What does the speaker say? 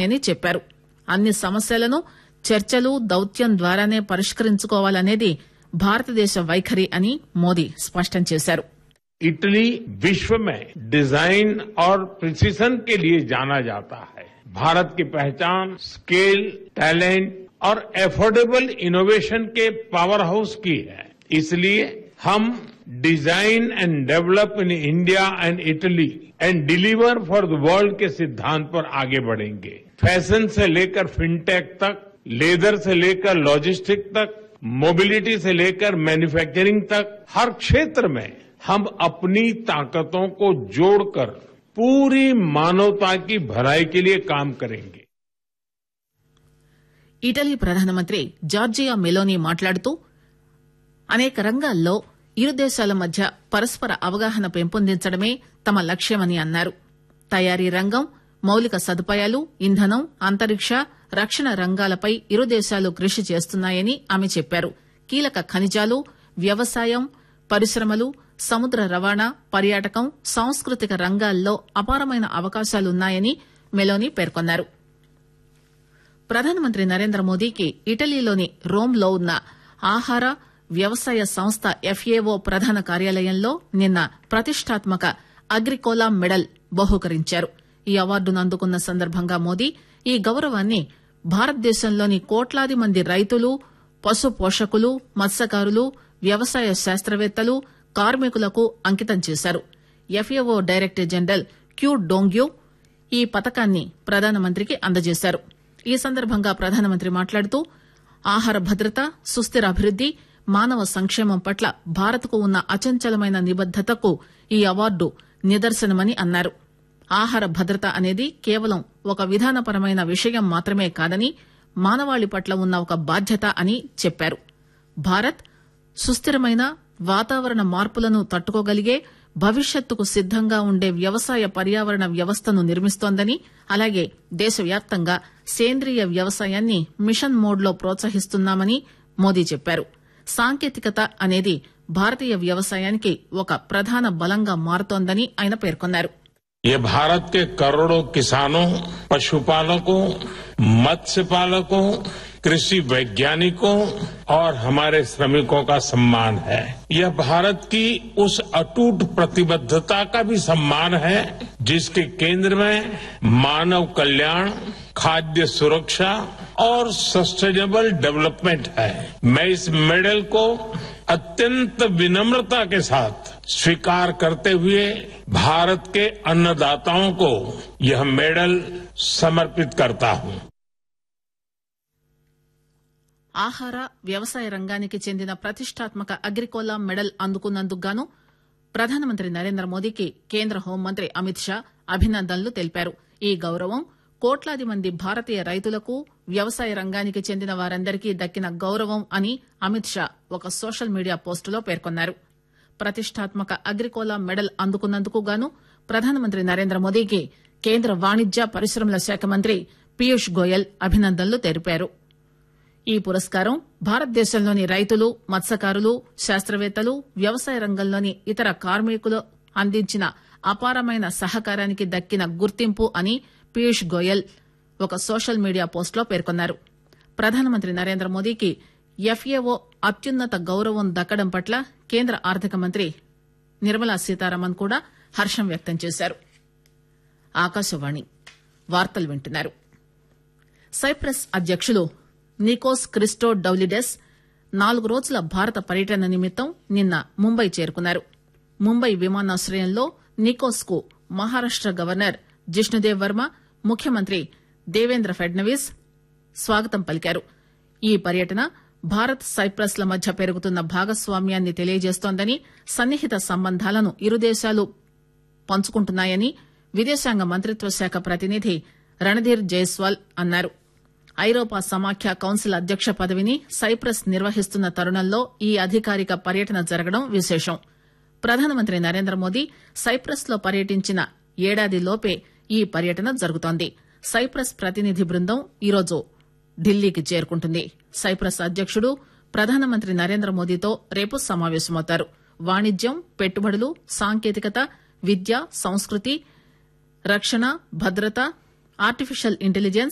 ఉన్నాయని చెప్పారు. అన్ని సమస్యలను చర్చలు దౌత్యం ద్వారానే పరిష్కరించుకోవాలనేది భారతదేశ వైఖరి అని మోదీ స్పష్టం చేశారు. इटली विश्व में डिजाइन और प्रिसीजन के लिए जाना जाता है. भारत की पहचान स्केल, टैलेंट और एफोर्डेबल इनोवेशन के पावर हाउस की है. इसलिए हम design and develop in India and Italy and deliver for the world के सिद्धांत पर आगे बढ़ेंगे. फैशन से लेकर फिनटेक तक, लेदर से लेकर लॉजिस्टिक तक, मोबिलिटी से लेकर मैन्युफैक्चरिंग तक, हर क्षेत्र में हम अपनी ताकतों को जोड़कर पूरी मानवता की भलाई के लिए काम करेंगे. ఇటలీ ప్రధానమంత్రి జార్జియా మెలోనీ మాట్లాడుతూ అనేక రంగాల్లో ఇరు దేశాల మధ్య పరస్పర అవగాహన పెంపొందించడమే తమ లక్ష్యమని అన్నారు. తయారీ రంగం, మౌలిక సదుపాయాలు, ఇంధనం, అంతరిక్ష, రక్షణ రంగాలపై ఇరు దేశాలు కృషి చేస్తున్నాయని ఆమె చెప్పారు. కీలక ఖనిజాలు, వ్యవసాయం, పరిశ్రమలు, సముద్ర రవాణా, పర్యాటకం, సాంస్కృతిక రంగాల్లో అపారమైన అవకాశాలున్నాయని మెలోనీ పేర్కొన్నారు. ప్రధానమంత్రి నరేంద్ర మోదీకి ఇటలీలోని రోమ్లో ఉన్న ఆహార వ్యవసాయ సంస్థ FAO ప్రధాన కార్యాలయంలో నిన్న ప్రతిష్టాత్మక అగ్రికోలా మెడల్ బహూకరించారు. ఈ అవార్డును అందుకున్న సందర్భంగా మోదీ ఈ గౌరవాన్ని భారతదేశంలోని కోట్లాది మంది రైతులు, పశు పోషకులు, మత్స్యకారులు, వ్యవసాయ శాస్త్రవేత్తలు, కార్మికులకు అంకితం చేశారు. FAO director general queue Dongyu ఈ పతకాన్ని ప్రధానమంత్రికి అందజేశారు. ఈ సందర్భంగా ప్రధానమంత్రి మాట్లాడుతూ ఆహార భద్రత, సుస్థిర అభివృద్ది, మానవ సంక్షేమం పట్ల భారత్కు ఉన్న అచంచలమైన నిబద్దతకు ఈ అవార్డు నిదర్శనమని అన్నారు. ఆహార భద్రత అనేది కేవలం ఒక విధానపరమైన విషయం మాత్రమే కాదని, మానవాళి పట్ల ఉన్న ఒక బాధ్యత అని చెప్పారు. భారత్ సుస్థిరమైన వాతావరణ మార్పులను తట్టుకోగలిగే, భవిష్యత్తుకు సిద్దంగా ఉండే వ్యవసాయ పర్యావరణ వ్యవస్థను నిర్మిస్తోందని, అలాగే దేశవ్యాప్తంగా సేంద్రీయ వ్యవసాయాన్ని మిషన్ మోడ్లో ప్రోత్సహిస్తున్నామని మోదీ చెప్పారు. సాంకేతికత అనేది భారతీయ వ్యవసాయానికి ఒక ప్రధాన బలంగా మారుతోందని ఆయన పేర్కొన్నారు. ये भारत के करोड़ों किसानों, पशुपालकों, मत्स्य पालकों, कृषि वैज्ञानिकों और हमारे श्रमिकों का सम्मान है. यह भारत की उस अटूट प्रतिबद्धता का भी सम्मान है जिसके केंद्र में मानव कल्याण, खाद्य सुरक्षा और सस्टेनेबल डेवलपमेंट है. मैं इस मेडल को अत्यंत विनम्रता के साथ स्वीकार करते हुए भारत के अन्नदाताओं को यह मेडल समर्पित करता हूं. ఆహార వ్యవసాయ రంగానికి చెందిన ప్రతిష్టాత్మక అగ్రికోలా మెడల్ అందుకున్నందుకు గాను ప్రధానమంత్రి నరేంద్ర మోదీకి కేంద్ర హోంమంత్రి అమిత్ షా అభినందనలు తెలిపారు. ఈ గౌరవం కోట్లాది మంది భారతీయ రైతులకు, వ్యవసాయ రంగానికి చెందిన వారందరికీ దక్కిన గౌరవం అని అమిత్ షా ఒక సోషల్ మీడియా పోస్టులో పేర్కొన్నారు. ప్రతిష్టాత్మక అగ్రికోలా మెడల్ అందుకున్నందుకు గాను ప్రధానమంత్రి నరేంద్ర మోదీకి కేంద్ర వాణిజ్య పరిశ్రమల శాఖ మంత్రి పీయూష్ గోయల్ అభినందనలు తెలిపారు. ఈ పురస్కారం భారతదేశంలోని రైతులు, మత్స్యకారులు, శాస్త్రవేత్తలు, వ్యవసాయ రంగంలోని ఇతర కార్మికులు అందించిన అపారమైన సహకారానికి దక్కిన గుర్తింపు అని పీయూష్ గోయల్ ఒక సోషల్ మీడియా పోస్టులో పేర్కొన్నారు. ప్రధానమంత్రి నరేంద్ర మోదీకి FAO అత్యున్నత గౌరవం దక్కడం పట్ల కేంద్ర ఆర్థిక మంత్రి నిర్మలా సీతారామన్ కూడా హర్షం వ్యక్తం చేశారు. ఆకాశవాణి వార్తలు వింటున్నారు. సైప్రస్ అధ్యకులు నికోస్ క్రిస్టోడౌలిడెస్ 4 రోజుల భారత పర్యటన నిమిత్తం నిన్న ముంబై చేరుకున్నారు. ముంబై విమానాశ్రయంలో నికోస్ కు మహారాష్ట గవర్నర్ జిష్ణుదేవ్ వర్మ, ముఖ్యమంత్రి దేవేంద్ర ఫడ్నవీస్ స్వాగతం పలికారు. ఈ పర్యటన భారత్ సైప్రస్ ల మధ్య పెరుగుతున్న భాగస్వామ్యాన్ని తెలియజేస్తోందని, సన్నిహిత సంబంధాలను ఇరు దేశాలు పంచుకుంటున్నాయని విదేశాంగ మంత్రిత్వ శాఖ ప్రతినిధి రణధీర్ జైస్వాల్ అన్నారు. ఐరోపా సమాఖ్య కౌన్సిల్ అధ్యక్ష పదవిని సైప్రస్ నిర్వహిస్తున్న తరుణంలో ఈ అధికారిక పర్యటన జరగడం విశేషం. ప్రధానమంత్రి నరేంద్ర మోదీ సైప్రస్ లో పర్యటించిన ఏడాదిలోపే ఈ పర్యటన జరుగుతోంది. సైప్రస్ ప్రతినిధి బృందం ఈరోజు ఢిల్లీకి చేరుకుంటుంది. సైప్రస్ అధ్యకుడు ప్రధానమంత్రి నరేంద్ర మోదీతో రేపు సమావేశమవుతారు. వాణిజ్యం, పెట్టుబడులు, సాంకేతికత, విద్య, సంస్కృతి, రక్షణ, భద్రత, ఆర్టిఫిషియల్ ఇంటెలిజెన్స్,